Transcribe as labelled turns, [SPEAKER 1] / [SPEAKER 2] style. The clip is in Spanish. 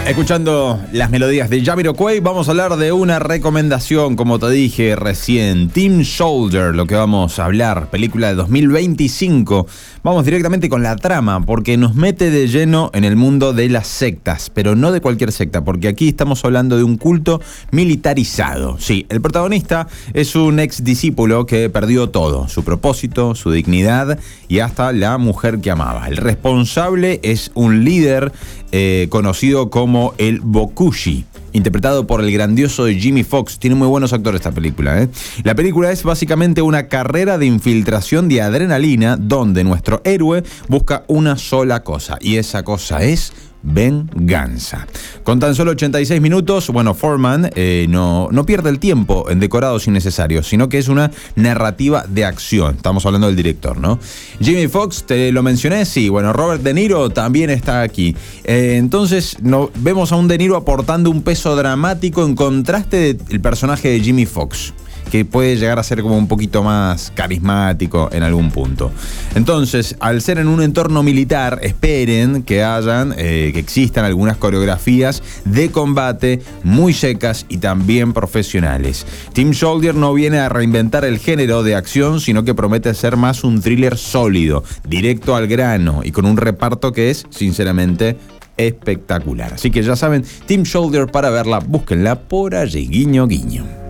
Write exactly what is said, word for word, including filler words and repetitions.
[SPEAKER 1] Escuchando las melodías de Jamiroquai, vamos a hablar de una recomendación, como te dije recién, Team Soldier, lo que vamos a hablar, película de dos mil veinticinco. Vamos directamente con la trama, porque nos mete de lleno en el mundo de las sectas, pero no de cualquier secta, porque aquí estamos hablando de un culto militarizado. Sí, el protagonista es un ex discípulo que perdió todo, su propósito, su dignidad y hasta la mujer que amaba. El responsable es un líder eh, conocido como el Bokushi, interpretado por el grandioso Jimmy Fox. Tiene muy buenos actores esta película, ¿eh? La película es básicamente una carrera de infiltración de adrenalina donde nuestro héroe busca una sola cosa, y esa cosa es venganza. Con tan solo ochenta y seis minutos, bueno, Foreman eh, no, no pierde el tiempo en decorados innecesarios, sino que es una narrativa de acción. Estamos hablando del director, ¿no? Jimmy Fox, te lo mencioné, sí. Bueno, Robert De Niro también está aquí. Eh, entonces, no, vemos a un De Niro aportando un peso dramático en contraste del personaje de Jimmy Fox, que puede llegar a ser como un poquito más carismático en algún punto. Entonces, al ser en un entorno militar, esperen que hayan, eh, que existan algunas coreografías de combate muy secas y también profesionales. Team Soldier no viene a reinventar el género de acción, sino que promete ser más un thriller sólido, directo al grano y con un reparto que es, sinceramente, espectacular. Así que ya saben, Team Soldier para verla, búsquenla por allí, guiño, guiño.